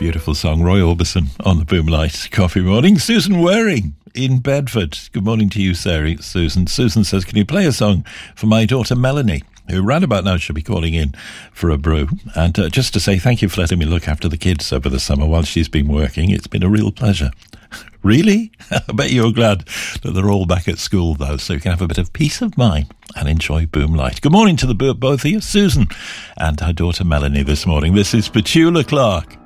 beautiful song. Roy Orbison on the Boomlight Coffee Morning. Susan Waring in Bedford. Good morning to you, Sarah. Susan says, can you play a song for my daughter Melanie, who round about now should be calling in for a brew? And just to say thank you for letting me look after the kids over the summer while she's been working. It's been a real pleasure. Really? I bet you're glad that they're all back at school, though, so you can have a bit of peace of mind and enjoy Boomlight. Good morning to the both of you, Susan and her daughter Melanie, this morning. This is Petula Clark.